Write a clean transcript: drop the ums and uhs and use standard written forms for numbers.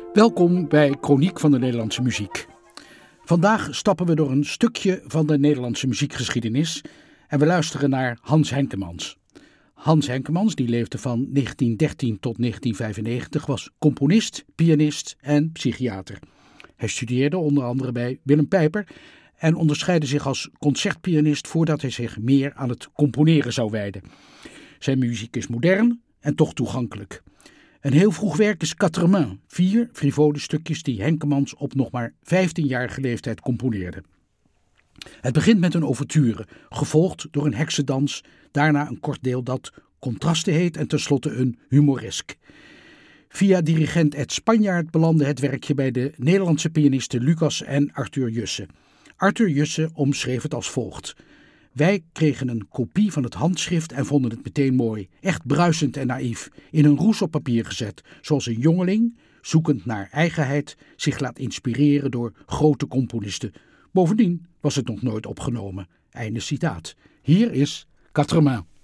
Welkom bij Chroniek van de Nederlandse Muziek. Vandaag stappen we door een stukje van de Nederlandse muziekgeschiedenis en we luisteren naar Hans Henkemans. Hans Henkemans, die leefde van 1913 tot 1995, was componist, pianist en psychiater. Hij studeerde onder andere bij Willem Pijper en onderscheidde zich als concertpianist voordat hij zich meer aan het componeren zou wijden. Zijn muziek is modern en toch toegankelijk. Een heel vroeg werk is Quatre Mains, 4 frivole stukjes die Henkemans op nog maar 15-jarige leeftijd componeerde. Het begint met een ouverture, gevolgd door een heksendans, daarna een kort deel dat contrasten heet en tenslotte een humoresk. Via dirigent Ed Spanjaard belandde het werkje bij de Nederlandse pianisten Lucas en Arthur Jusse. Arthur Jusse omschreef het als volgt: wij kregen een kopie van het handschrift en vonden het meteen mooi, echt bruisend en naïef, in een roes op papier gezet, zoals een jongeling, zoekend naar eigenheid, zich laat inspireren door grote componisten. Bovendien was het nog nooit opgenomen. Einde citaat. Hier is Quatre Mains.